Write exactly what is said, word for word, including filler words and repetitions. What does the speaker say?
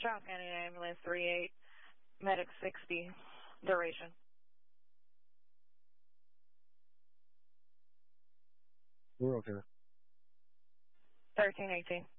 Charles County Ambulance three eight, Medic sixty, duration. We're okay. thirteen eighteen.